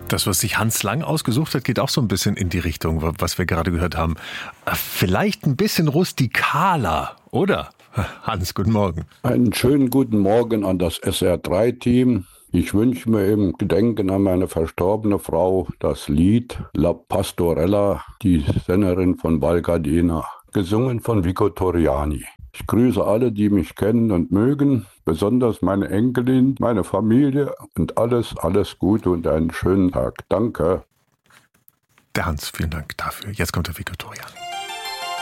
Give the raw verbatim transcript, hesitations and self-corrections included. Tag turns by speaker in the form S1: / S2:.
S1: Das, was sich Hans Lang ausgesucht hat, geht auch so ein bisschen in die Richtung, was wir gerade gehört haben. Vielleicht ein bisschen rustikaler, oder? Hans, guten Morgen.
S2: Einen schönen guten Morgen an das S R drei Team. Ich wünsche mir im Gedenken an meine verstorbene Frau das Lied La Pastorella, die Sängerin von Val Gardena, gesungen von Vico Torriani. Ich grüße alle, die mich kennen und mögen, besonders meine Enkelin, meine Familie und alles, alles Gute und einen schönen Tag. Danke.
S1: Der Hans, vielen Dank dafür. Jetzt kommt der Vico Torriani.